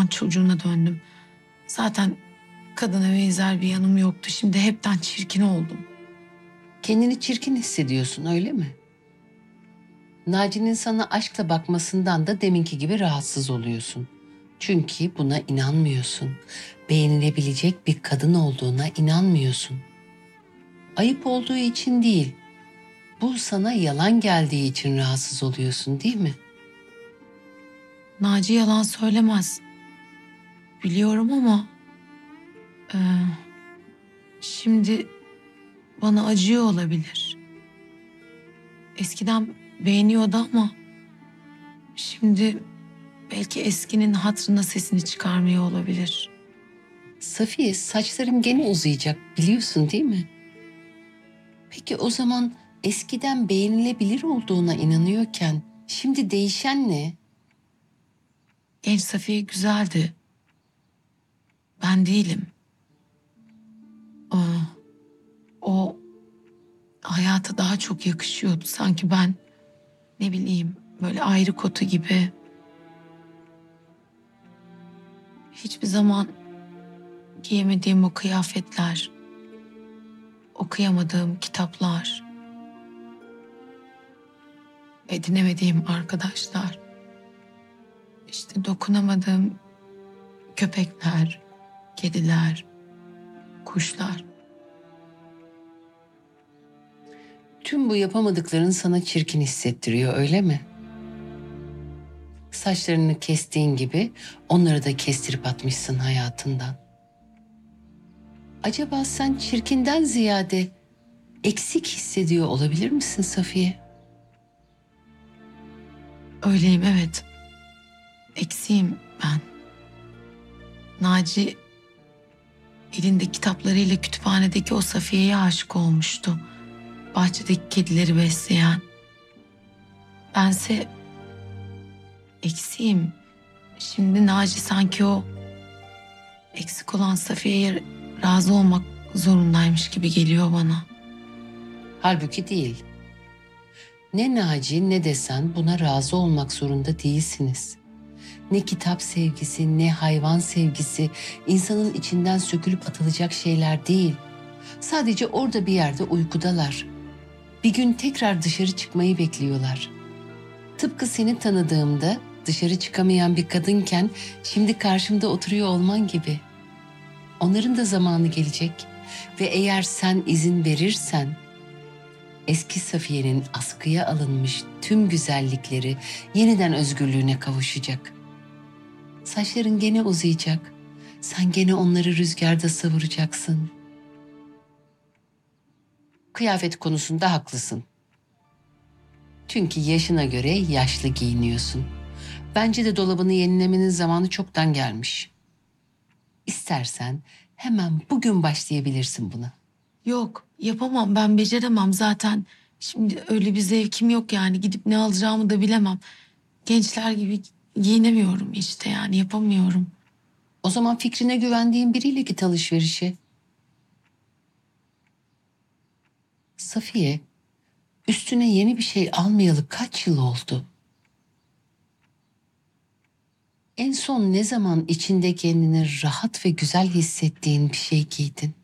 olan çocuğuna döndüm. Zaten kadına benzer bir yanım yoktu. Şimdi hepten çirkin oldum. Kendini çirkin hissediyorsun, öyle mi? Naci'nin sana aşkla bakmasından da deminki gibi rahatsız oluyorsun. Çünkü buna inanmıyorsun. Beğenilebilecek bir kadın olduğuna inanmıyorsun. Ayıp olduğu için değil, bu sana yalan geldiği için rahatsız oluyorsun, değil mi? Naci yalan söylemez. Biliyorum ama... e, şimdi bana acıyor olabilir. Eskiden beğeniyordu ama... Şimdi belki eskinin hatırına sesini çıkarmıyor olabilir. Safiye, saçların gene uzayacak, biliyorsun değil mi? Peki o zaman eskiden beğenilebilir olduğuna inanıyorken şimdi değişen ne? Genç Safiye güzeldi. Ben değilim. O hayata daha çok yakışıyordu. Sanki ben ne bileyim böyle ayrı kotu gibi. Hiçbir zaman giyemediğim o kıyafetler, okuyamadığım kitaplar, edinemediğim arkadaşlar, işte dokunamadığım köpekler, kediler, kuşlar. Tüm bu yapamadıkların sana çirkin hissettiriyor, öyle mi? Saçlarını kestiğin gibi onları da kestirip atmışsın hayatından. Acaba sen çirkinden ziyade eksik hissediyor olabilir misin Safiye? Öyleyim, evet. Eksiğim ben. Naci elinde kitaplarıyla kütüphanedeki o Safiye'ye aşık olmuştu. Bahçedeki kedileri besleyen. Bense eksiğim. Şimdi Naci sanki o eksik olan Safiye'ye razı olmak zorundaymış gibi geliyor bana. Halbuki değil. Ne Naci ne de sen buna razı olmak zorunda değilsiniz. Ne kitap sevgisi, ne hayvan sevgisi insanın içinden sökülüp atılacak şeyler değil. Sadece orada bir yerde uykudalar. Bir gün tekrar dışarı çıkmayı bekliyorlar. Tıpkı seni tanıdığımda dışarı çıkamayan bir kadınken şimdi karşımda oturuyor olman gibi. Onların da zamanı gelecek ve eğer sen izin verirsen eski Safiye'nin askıya alınmış tüm güzellikleri yeniden özgürlüğüne kavuşacak. Saçların gene uzayacak. Sen gene onları rüzgarda savuracaksın. Kıyafet konusunda haklısın. Çünkü yaşına göre yaşlı giyiniyorsun. Bence de dolabını yenilemenin zamanı çoktan gelmiş. İstersen hemen bugün başlayabilirsin buna. Yok, yapamam, ben beceremem zaten. Şimdi öyle bir zevkim yok yani, gidip ne alacağımı da bilemem. Gençler gibi giyinemiyorum işte, yani yapamıyorum. O zaman fikrine güvendiğin biriyle git alışverişe. Safiye, üstüne yeni bir şey almayalı kaç yıl oldu? En son ne zaman içinde kendini rahat ve güzel hissettiğin bir şey giydin?